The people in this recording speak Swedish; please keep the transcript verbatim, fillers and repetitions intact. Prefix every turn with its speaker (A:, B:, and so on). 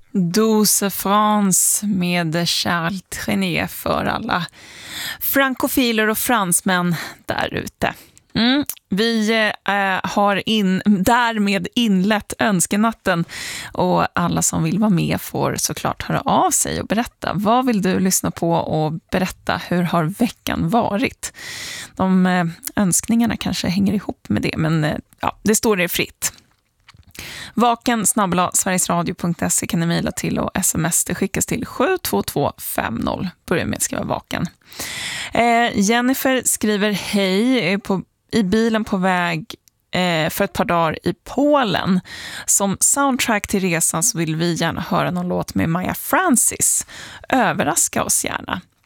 A: Douce France med Charles Trenet för alla frankofiler och fransmän där ute. Mm. Vi eh, har in, därmed inlett önskenatten och alla som vill vara med får såklart höra av sig och berätta. Vad vill du lyssna på och berätta hur har veckan varit? De eh, önskningarna kanske hänger ihop med det, men eh, ja, det står det fritt. Vaken snabbla sverigesradio punkt se kan ni mejla till och sms det skickas till sju två två fem noll. Börja med att skriva vaken. Eh, Jennifer skriver hej på, i bilen på väg eh, för ett par dagar i Polen. Som soundtrack till resan så vill vi gärna höra någon låt med Maya Francis. Överraska oss gärna.